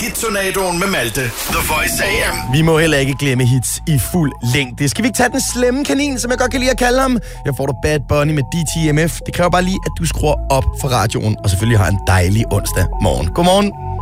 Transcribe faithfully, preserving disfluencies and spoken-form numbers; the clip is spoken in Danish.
Hit-tornadoen med Malte. The Voice A M. Vi må heller ikke glemme hits i fuld længde. Skal vi ikke tage den slemme kanin, som jeg godt kan lide at kalde ham? Jeg får dig Bad Bunny med D T M F. Det kræver bare lige, at du skruer op for radioen, og selvfølgelig har en dejlig onsdag morgen. Godmorgen.